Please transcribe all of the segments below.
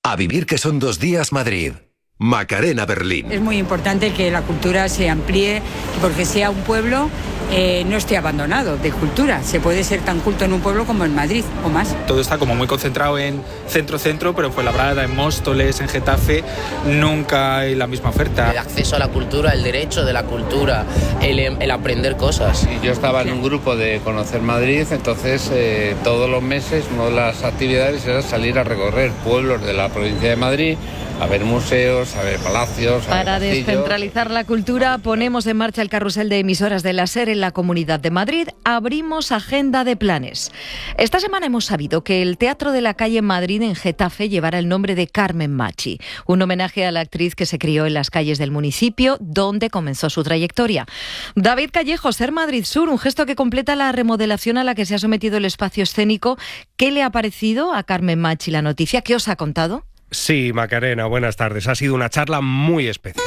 A vivir que son 2 días Madrid. Macarena Berlín. Es muy importante que la cultura se amplíe, porque sea un pueblo no esté abandonado de cultura. Se puede ser tan culto en un pueblo como en Madrid o más. Todo está como muy concentrado en centro-centro, pero en Fuenlabrada, en Móstoles, en Getafe, nunca hay la misma oferta. El acceso a la cultura, el derecho de la cultura, el aprender cosas. Yo estaba en un grupo de Conocer Madrid, entonces todos los meses una de las actividades era salir a recorrer pueblos de la provincia de Madrid, a ver museos, a ver palacios. Para descentralizar la cultura, ponemos en marcha el carrusel de emisoras de la SER en la Comunidad de Madrid. Abrimos agenda de planes. Esta semana hemos sabido que el Teatro de la Calle Madrid en Getafe llevará el nombre de Carmen Machi, un homenaje a la actriz que se crió en las calles del municipio donde comenzó su trayectoria. David Callejo, SER Madrid Sur, un gesto que completa la remodelación a la que se ha sometido el espacio escénico. ¿Qué le ha parecido a Carmen Machi la noticia? ¿Qué os ha contado? Sí, Macarena, buenas tardes. Ha sido una charla muy especial,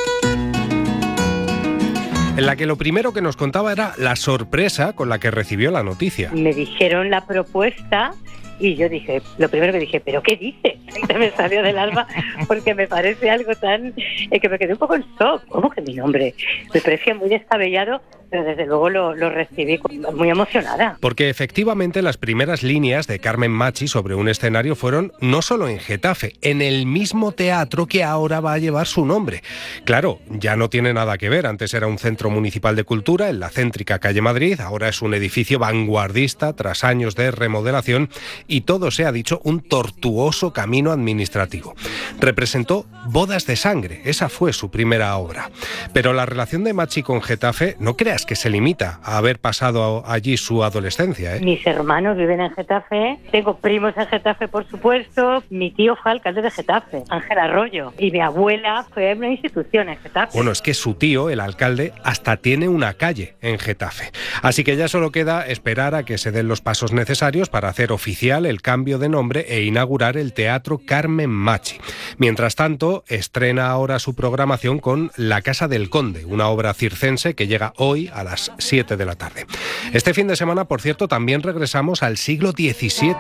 en la que lo primero que nos contaba era la sorpresa con la que recibió la noticia. Me dijeron la propuesta y yo dije, lo primero que dije, ¿pero qué dice? Me salió del alma porque me parece algo tan... que me quedé un poco en shock. ¿Cómo que mi nombre? Me parecía muy descabellado, pero desde luego lo recibí muy emocionada. Porque efectivamente las primeras líneas de Carmen Machi sobre un escenario fueron no solo en Getafe, en el mismo teatro que ahora va a llevar su nombre. Claro, ya no tiene nada que ver. Antes era un centro municipal de cultura en la céntrica calle Madrid, ahora es un edificio vanguardista tras años de remodelación y todo se ha dicho un tortuoso camino administrativo. Representó Bodas de Sangre, esa fue su primera obra. Pero la relación de Machi con Getafe, no creas que se limita a haber pasado allí su adolescencia, ¿eh? Mis hermanos viven en Getafe, tengo primos en Getafe, por supuesto, mi tío fue alcalde de Getafe, Ángel Arroyo, y mi abuela fue una institución en Getafe. Bueno, es que su tío, el alcalde, hasta tiene una calle en Getafe. Así que ya solo queda esperar a que se den los pasos necesarios para hacer oficial el cambio de nombre e inaugurar el Teatro Carmen Machi. Mientras tanto, estrena ahora su programación con La Casa del Conde, una obra circense que llega hoy a las 7 de la tarde. Este fin de semana, por cierto, también regresamos al siglo XVII.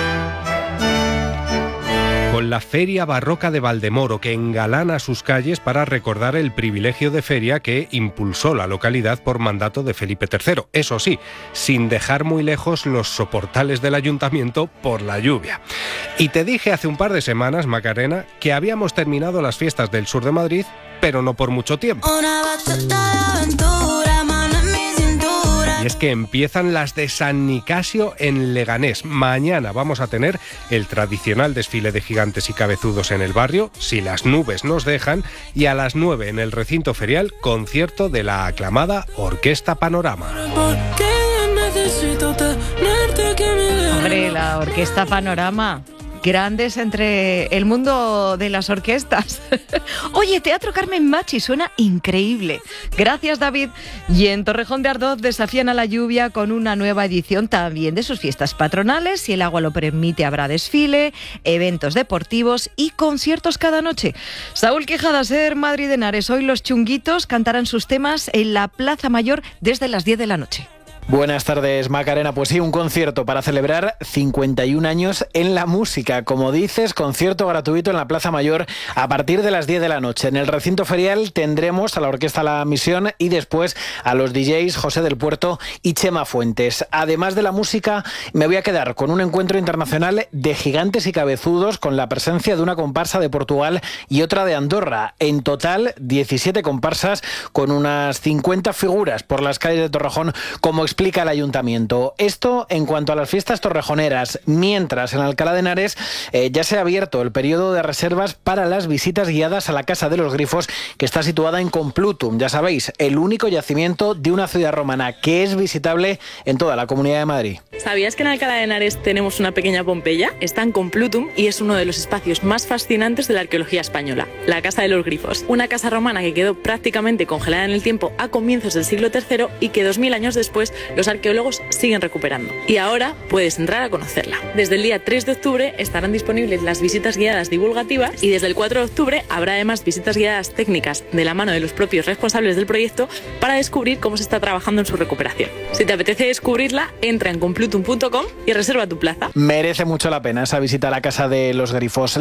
Con la Feria Barroca de Valdemoro, que engalana sus calles para recordar el privilegio de feria que impulsó la localidad por mandato de Felipe III. Eso sí, sin dejar muy lejos los soportales del ayuntamiento por la lluvia. Y te dije hace un par de semanas, Macarena, que habíamos terminado las fiestas del sur de Madrid, pero no por mucho tiempo. Y es que empiezan las de San Nicasio en Leganés. Mañana vamos a tener el tradicional desfile de gigantes y cabezudos en el barrio, si las nubes nos dejan, y a las 9 en el recinto ferial, concierto de la aclamada Orquesta Panorama. Hombre, la Orquesta Panorama. Grandes entre el mundo de las orquestas. Oye, Teatro Carmen Machi suena increíble. Gracias, David. Y en Torrejón de Ardoz desafían a la lluvia con una nueva edición también de sus fiestas patronales. Si el agua lo permite, habrá desfile, eventos deportivos y conciertos cada noche. Saúl Quijada, SER Madrid Henares. Hoy los Chunguitos cantarán sus temas en la Plaza Mayor desde las 10 de la noche. Buenas tardes, Macarena. Pues sí, un concierto para celebrar 51 años en la música. Como dices, concierto gratuito en la Plaza Mayor a partir de las 10 de la noche. En el recinto ferial tendremos a la Orquesta La Misión y después a los DJs José del Puerto y Chema Fuentes. Además de la música, me voy a quedar con un encuentro internacional de gigantes y cabezudos con la presencia de una comparsa de Portugal y otra de Andorra. En total, 17 comparsas con unas 50 figuras por las calles de Torrejón, como explica el ayuntamiento. Esto en cuanto a las fiestas torrejoneras. Mientras, en Alcalá de Henares ya se ha abierto el periodo de reservas para las visitas guiadas a la Casa de los Grifos, que está situada en Complutum. Ya sabéis, el único yacimiento de una ciudad romana que es visitable en toda la Comunidad de Madrid. ¿Sabías que en Alcalá de Henares tenemos una pequeña Pompeya? Está en Complutum y es uno de los espacios más fascinantes de la arqueología española, la Casa de los Grifos. Una casa romana que quedó prácticamente congelada en el tiempo a comienzos del siglo III y que 2000 años después los arqueólogos siguen recuperando. Y ahora puedes entrar a conocerla. Desde el día 3 de octubre estarán disponibles las visitas guiadas divulgativas y desde el 4 de octubre habrá además visitas guiadas técnicas de la mano de los propios responsables del proyecto para descubrir cómo se está trabajando en su recuperación. Si te apetece descubrirla, entra en complutum.com y reserva tu plaza. Merece mucho la pena esa visita a la Casa de los Grifos.